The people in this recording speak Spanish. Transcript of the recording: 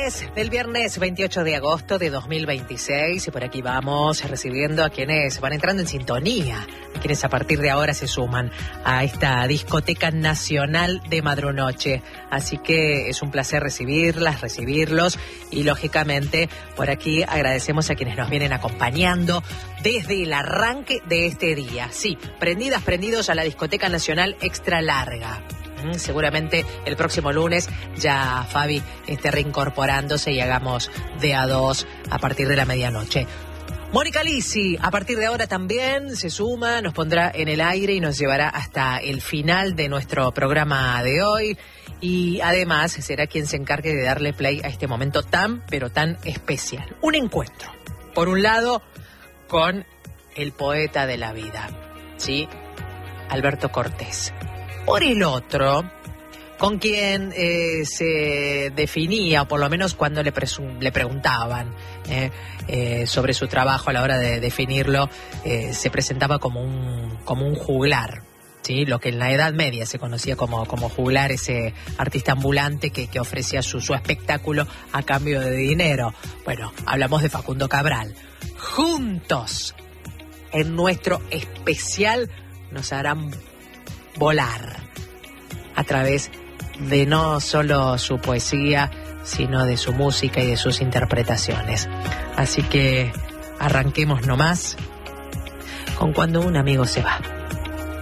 jueves del viernes 28 de agosto de 2026 y por aquí vamos recibiendo a quienes van entrando en sintonía, a quienes a partir de ahora se suman a esta discoteca nacional de Madrunoche. Así que es un placer recibirlos y lógicamente por aquí agradecemos a quienes nos vienen acompañando desde el arranque de este día. Sí, prendidos a la discoteca nacional extra larga. Seguramente el próximo lunes ya Fabi esté reincorporándose y hagamos de a dos a partir de la medianoche. Mónica Lisi, a partir de ahora también se suma, nos pondrá en el aire y nos llevará hasta el final de nuestro programa de hoy. Y además será quien se encargue de darle play a este momento tan, pero tan especial. Un encuentro, por un lado, con el poeta de la vida, ¿sí? Alberto Cortés. Por el otro, con quien se definía, o por lo menos cuando le preguntaban sobre su trabajo a la hora de definirlo, se presentaba como un juglar, ¿sí? Lo que en la Edad Media se conocía como juglar, ese artista ambulante que ofrecía su espectáculo a cambio de dinero. Bueno, hablamos de Facundo Cabral. Juntos, en nuestro especial, nos harán volar a través de no solo su poesía, sino de su música y de sus interpretaciones. Así que arranquemos nomás con Cuando un amigo se va.